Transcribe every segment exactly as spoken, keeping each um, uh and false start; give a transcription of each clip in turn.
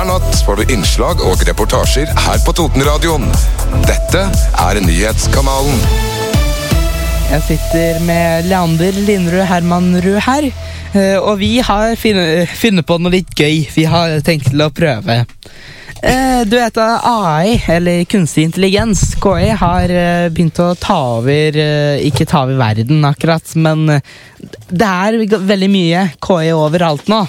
Hver natt får du innslag og reportasjer her på Totenradioen. Dette er nyhetskanalen. Jeg sitter med Leander Linderud Hermanrud her, og vi har funnet, funnet på noe litt gøy. Vi har tenkt til å prøve. Du vet at A I, eller kunstig intelligens, K I, har begynt å ta over, ikke ta over verden akkurat, men det er veldig mye K I overalt nå.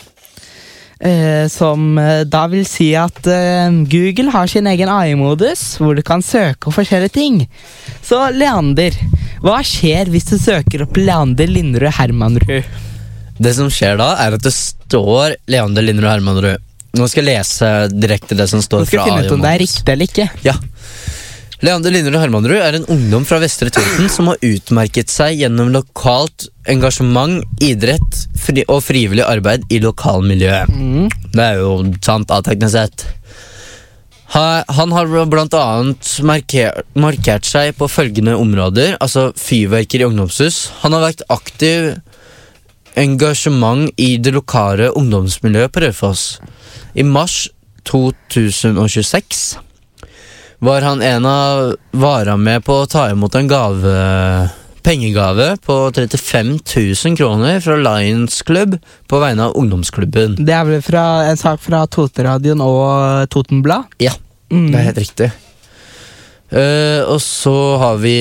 Som da vil si at Google har sin egen A I-modus, hvor du kan søke på forskjellige ting. Så Leander, hva skjer hvis du søker opp Leander Linderud Hermanrud? Det som skjer da er at det står Leander Linderud Hermanrud. Nå skal jeg lese direkte det som står fra A I. Nå skal jeg finne ut om det er riktig eller ikke. Ja. Leander Linderud Hermanrud er en ungdom fra Vestre Toten som har utmerket seg gjennom lokalt engasjement, idrett fri og frivillig arbeid i lokalmiljøet. Mm. Det er jo sant, avteknet sett. Han har blant annet markert, markert seg på følgende områder, altså fyrverker i ungdomshus. Han har vært aktiv engasjement i det lokale ungdomsmiljøet på Raufoss. I mars to tusen og tjueseks var han en av vara med på å ta imot en gave, pengegave på trettifem tusen kroner fra Lions Club på vegne av ungdomsklubben. Det er vel fra en sak fra Totenradioen og Totenblad? Ja, mm. Det er helt riktig. Uh, og så har vi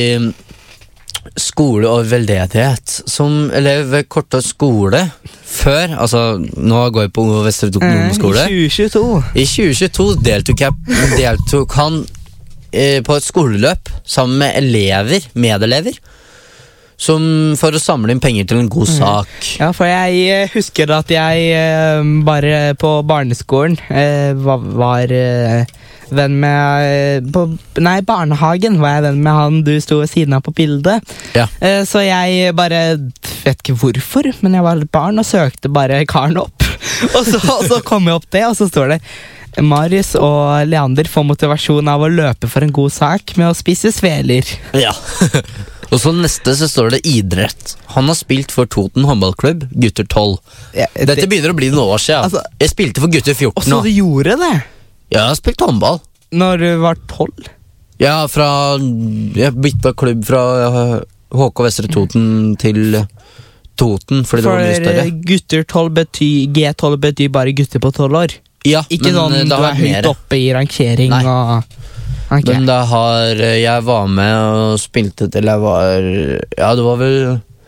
skole og veldedighet som elev ved Kortå skole før, altså nå går jeg på Vestre Toten ungdomsskole. I tjue tjueto. I tjue tjueto deltok, jeg, deltok han eh, på et skoleløp sammen med elever, medelever, som for å samle inn penger til en god sak. Ja, for jeg husker at jeg eh, bare på barneskolen eh, var, var eh, venn med på, Nei, barnehagen var jeg venn med han du sto ved siden av på bildet. Ja. eh, Så jeg bare vet ikke hvorfor, men jeg var et barn og søkte bare karen opp. og, så, og så kom jeg opp det, og så står det Marius og Leander får motivasjon av å løpe for en god sak med å spise sveler. Ja. Og så neste så står det idrett. Han har spilt for Toten håndballklubb, gutter tolv. Ja, det, Dette begynner å bli noen år siden. Altså, jeg spilte for gutter fjorten. Og så du gjorde det? Ja, jeg har spilt håndball. Når du var tolv? Ja, fra jeg bytta klubb fra H K Vestre Toten til Toten, fordi for det var mye større. Gutter tolv betyr, G tolv betyr bare gutter på tolv år. Ja, ikke sånn du er høyt mere. Oppe i rangering. Nei. Og okay. Men da har jeg var med og spilte til jeg var, ja, det var vel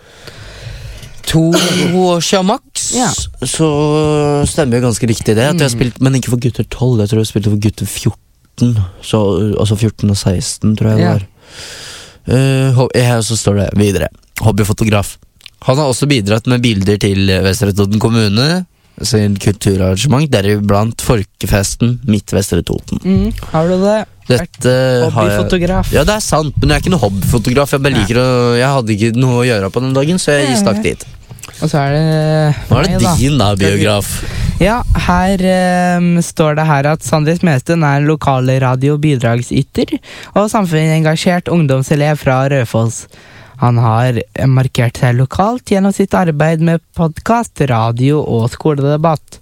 to år siden maks. Ja. Så stemmer jo ganske riktig det at jeg har spilt, men ikke for gutter tolv. Jeg tror jeg spilte for gutter fjorten, så, altså fjorten og seksten tror jeg det var. uh, Her så står det videre hobbyfotograf. Han har også bidratt med bilder til Vestre Toten kommune sin kulturarrangement, deriblant Folkefesten midt Vestre Toten. Mm, har du det? Dette hobbyfotograf? Jeg, ja, det er sant, men jeg er ikke noe hobbyfotograf. Jeg bare liker å, jeg hadde ikke noe å gjøre på den dagen, så jeg stakk dit. Og så er det Nå er det nei, din da, biograf. Ja, her um, står det her at Sandri Smesten er en lokal radiobidragsyter og samfunnsengasjert ungdomselev fra Raufoss. Han har markert seg lokalt gjennom sitt arbeid med podcast, radio og skoledebatt.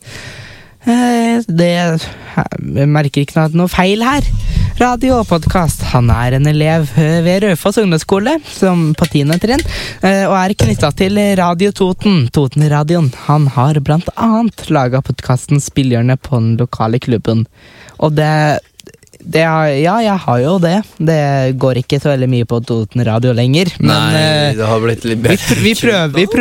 Det jeg merker ikke noe feil her. Radio og podcast. Han er en elev ved Raufoss ungdomsskole som på tiende trinn, og er knyttet til Radio Toten, Totenradioen. Han har blant annet laget podcasten Spillhjørnet på den lokale klubben. Og det Det er, ja, jeg har jo det. Det går ikke så veldig mye på Toten radio lenger. Men Nei, det har blitt litt bedre. Vi, vi, prøver, vi prøver